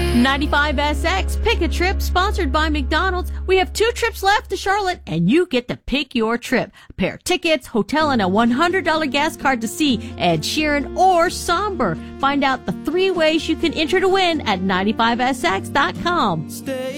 95SX, pick a trip, sponsored by McDonald's. We have 2 trips left to Charlotte, and you get to pick your trip. A pair of tickets, hotel, and a $100 gas card to see Ed Sheeran or Somber. Find out the 3 ways you can enter to win at 95SX.com.